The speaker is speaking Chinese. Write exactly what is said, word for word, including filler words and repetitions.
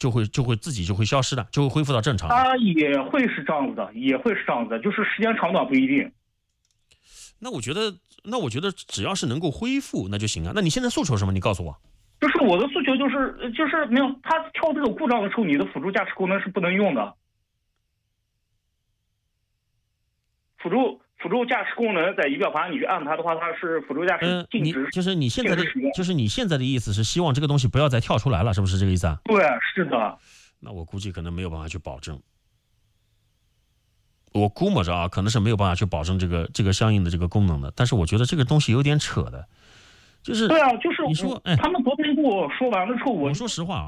就会就会自己就会消失的，就会恢复到正常。 它也会是这样子的，也会是这样子的，就是时间长短不一定。 那我觉得，那我觉得只要是能够恢复，那就行啊。那你现在诉求什么？你告诉我。 就是我的诉求就是就是没有，它跳这个故障的时候，你的辅助驾驶功能是不能用的。辅助辅助驾驶功能在仪表盘你去按它的话，它是辅助驾驶禁止、 呃、就是你现在的禁止使用， 就是你现在的意思是希望这个东西不要再跳出来了，是不是这个意思啊？ 对，是的。 那我估计可能没有办法去保证。我估摸着啊，可能是没有办法去保证这个这个相应的这个功能的，但是我觉得这个东西有点扯的，就是对啊，就是你说，哎， 他们昨天跟我说完了之后，我我说实话啊。